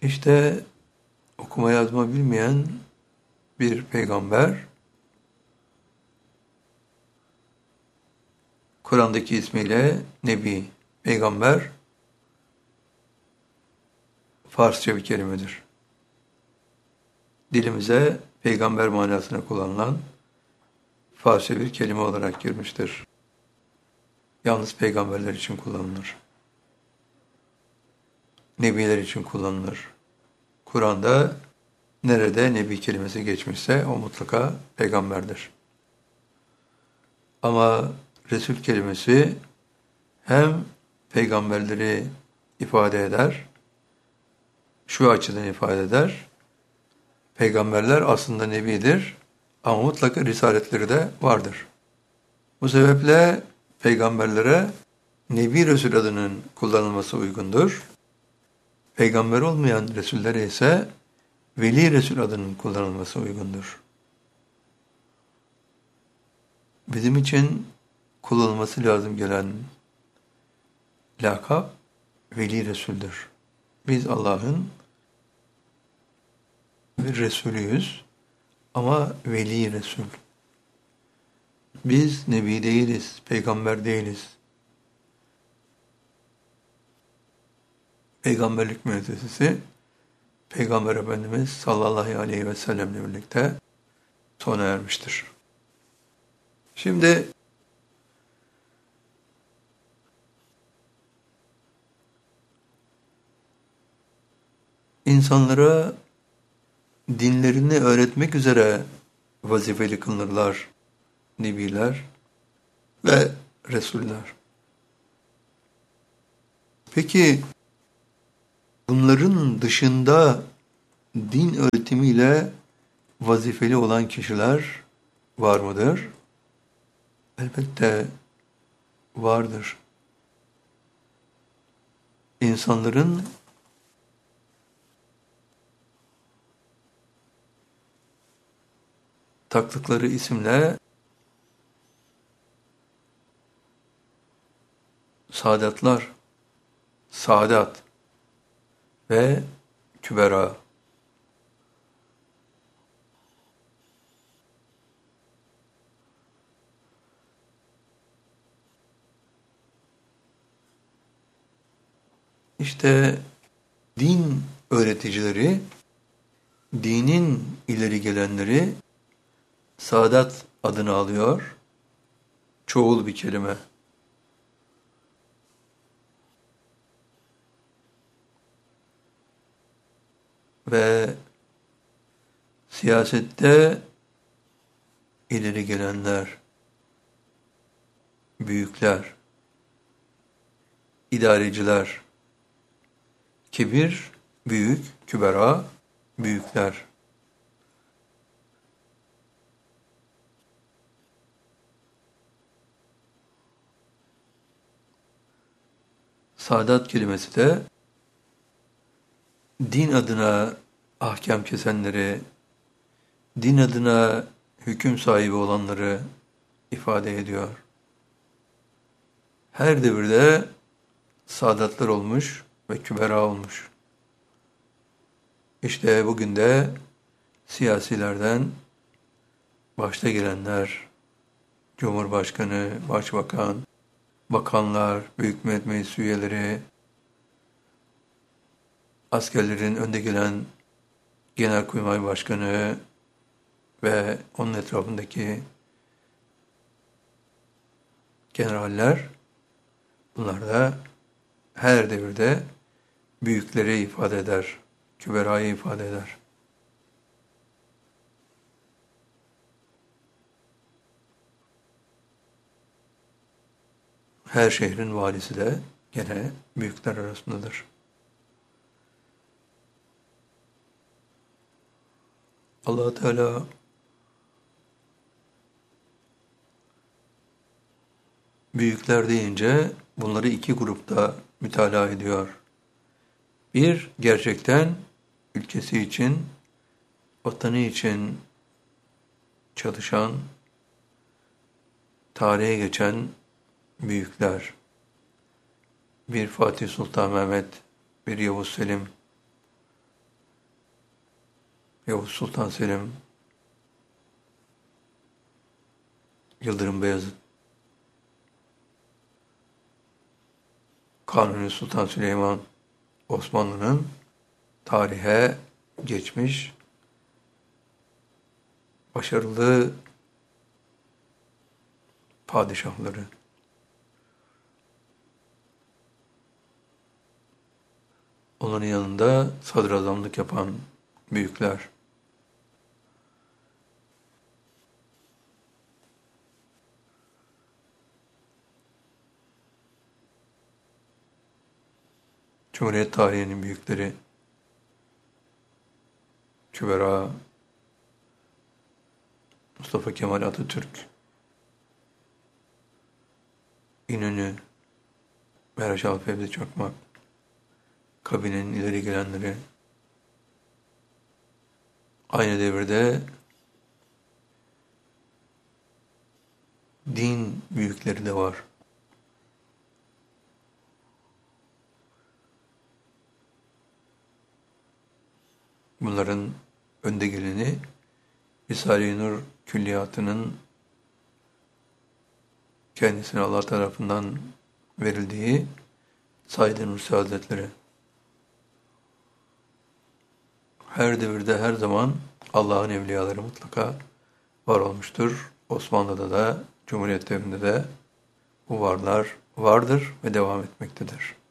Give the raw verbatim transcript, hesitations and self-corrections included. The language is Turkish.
İşte okuma yazma bilmeyen bir peygamber, Kur'an'daki ismiyle Nebi, peygamber, Farsça bir kelimedir. Dilimize peygamber manasına kullanılan Farsça bir kelime olarak girmiştir. Yalnız peygamberler için kullanılır. Nebiler için kullanılır. Kur'an'da nerede nebi kelimesi geçmişse o mutlaka peygamberdir. Ama Resul kelimesi hem peygamberleri ifade eder, şu açıdan ifade eder, peygamberler aslında nebidir ama mutlaka risaletleri de vardır. Bu sebeple peygamberlere Nebi Resul adının kullanılması uygundur. Peygamber olmayan Resullere ise Veli Resul adının kullanılması uygundur. Bizim için kullanılması lazım gelen lakap Veli Resul'dür. Biz Allah'ın bir Resulüyüz ama Veli Resul. Biz Nebi değiliz, peygamber değiliz. Peygamberlik müessesesi Peygamber Efendimiz sallallahu aleyhi ve sellemle birlikte sona ermiştir. Şimdi insanlara dinlerini öğretmek üzere vazifeli kılınırlar nebiler ve resuller. Peki bunların dışında din öğretimiyle vazifeli olan kişiler var mıdır? Elbette vardır. İnsanların taktıkları isimle Sadatlar, Sadat ve Kübera. İşte din öğreticileri, dinin ileri gelenleri Sadat adını alıyor. Çoğul bir kelime. Ve siyasette ileri gelenler, büyükler, idareciler, kibir, büyük, kübera, büyükler. Sadat kelimesi de din adına ahkam kesenleri, din adına hüküm sahibi olanları ifade ediyor. Her devirde sadatlar olmuş ve kübera olmuş. İşte bugün de siyasilerden başta gelenler, Cumhurbaşkanı, Başbakan, bakanlar, Büyük Millet Meclisi üyeleri, askerlerin önde gelen Genelkurmay Başkanı ve onun etrafındaki generaller, bunlar da her devirde büyükleri ifade eder, küberayı ifade eder. Her şehrin valisi de gene büyükler arasındadır. Allah Teala büyükler deyince bunları iki grupta mütalaa ediyor. Bir, gerçekten ülkesi için, vatanı için çalışan, tarihe geçen büyükler. Bir Fatih Sultan Mehmet, bir Yavuz Selim, Yavuz Sultan Selim, Yıldırım Beyazıt, Kanuni Sultan Süleyman, Osmanlı'nın tarihe geçmiş başarılı padişahları. Onların yanında sadrazamlık yapan büyükler. Cumhuriyet tarihinin büyükleri, Kübera, Mustafa Kemal Atatürk, İnönü, Meral Fevzi Çakmak, kabinenin ileri gelenleri, aynı devirde din büyükleri de var. Bunların önde geleni Risale-i Nur külliyatının kendisine Allah tarafından verildiği Said Nursi Hazretleri. Her devirde her zaman Allah'ın evliyaları mutlaka var olmuştur. Osmanlı'da da, Cumhuriyet devrinde de bu varlar vardır ve devam etmektedir.